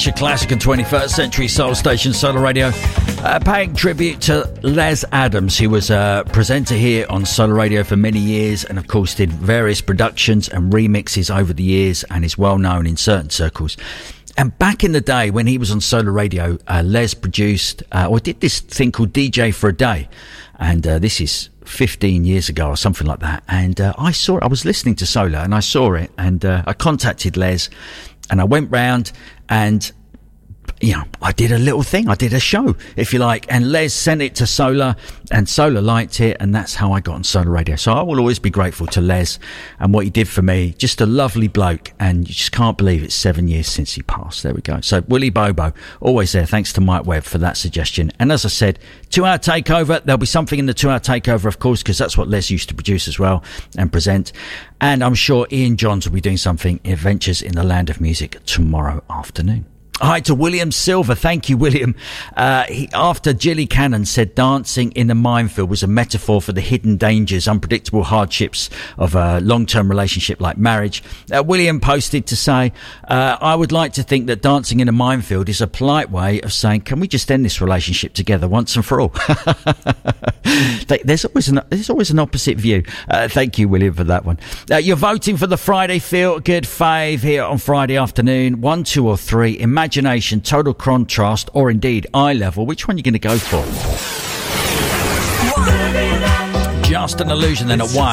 Smash, a classic and 21st century soul station, Solar Radio. Paying tribute to Les Adams, who was a presenter here on Solar Radio for many years and, of course, did various productions and remixes over the years and is well known in certain circles. And back in the day when he was on Solar Radio, Les produced or did this thing called DJ for a Day. And this is 15 years ago or something like that. And I saw it. I was listening to Solar and I saw it. And I contacted Les and I went round and, you know, I did a little thing. I did a show, if you like. And Les sent it to Solar and Solar liked it. And that's how I got on Solar Radio. So I will always be grateful to Les and what he did for me. Just a lovely bloke. And you just can't believe it's 7 years since he passed. There we go. So Willie Bobo, always there. Thanks to Mike Webb for that suggestion. And as I said, 2 Hour Takeover. There'll be something in the 2 Hour Takeover, of course, because that's what Les used to produce as well and present. And I'm sure Ian Johns will be doing something, Adventures in the Land of Music, tomorrow afternoon. Hi to William Silver. Thank you, William. After Gilly Cannon said dancing in the minefield was a metaphor for the hidden dangers, unpredictable hardships of a long-term relationship like marriage, William posted to say, I would like to think that dancing in a minefield is a polite way of saying, can we just end this relationship together once and for all? There's always an opposite view. Thank you, William, for that one. You're voting for the Friday Feel Good Fave here on Friday afternoon. 1, 2 or 3. Imagination, Total Contrast, or indeed Eye Level. Which one are you going to go for? Just an Illusion then at 1.